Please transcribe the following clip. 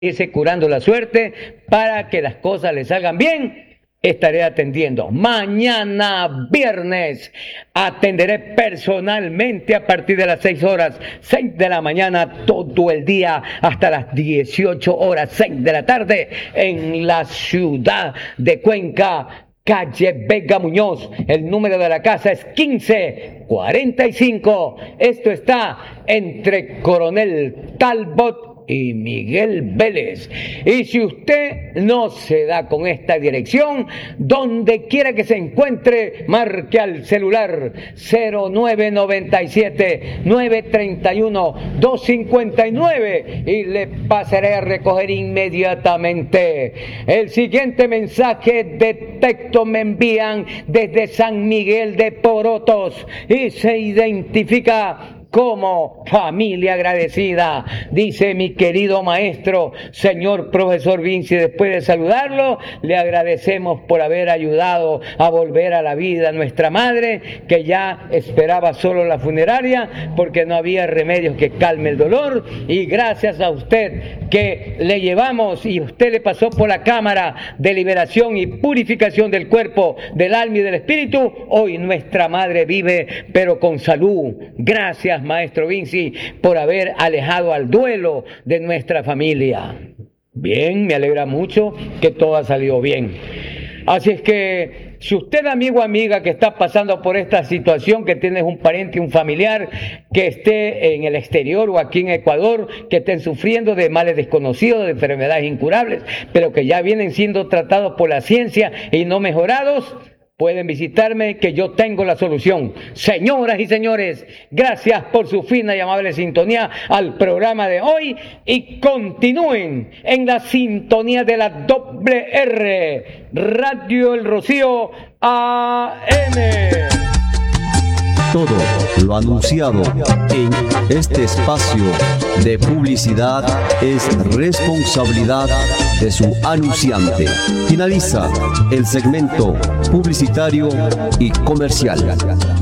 irse curando la suerte para que las cosas le salgan bien. Estaré atendiendo. Mañana viernes atenderé personalmente a partir de las 6 horas, 6 de la mañana, todo el día hasta las 18 horas, 6 de la tarde, en la ciudad de Cuenca, calle Vega Muñoz. El número de la casa es 1545. Esto está entre Coronel Talbot y Miguel Vélez. Y si usted no se da con esta dirección, donde quiera que se encuentre, marque al celular 0997-931-259 y le pasaré a recoger inmediatamente. El siguiente mensaje de texto me envían desde San Miguel de Porotos y se identifica como familia agradecida. Dice: mi querido maestro, señor profesor Vinci, después de saludarlo, le agradecemos por haber ayudado a volver a la vida a nuestra madre, que ya esperaba solo la funeraria porque no había remedios que calme el dolor, y gracias a usted que le llevamos y usted le pasó por la cámara de liberación y purificación del cuerpo, del alma y del espíritu, hoy nuestra madre vive pero con salud. Gracias, maestro Vinci, por haber alejado al duelo de nuestra familia. Bien, me alegra mucho que todo ha salido bien. Así es que, si usted, amigo o amiga, que está pasando por esta situación, que tienes un pariente, un familiar que esté en el exterior o aquí en Ecuador, que estén sufriendo de males desconocidos, de enfermedades incurables, pero que ya vienen siendo tratados por la ciencia y no mejorados, pueden visitarme, que yo tengo la solución. Señoras y señores, gracias por su fina y amable sintonía al programa de hoy, y continúen en la sintonía de la doble R, Radio El Rocío AM. Todo lo anunciado en este espacio de publicidad es responsabilidad de su anunciante. Finaliza el segmento publicitario y comercial.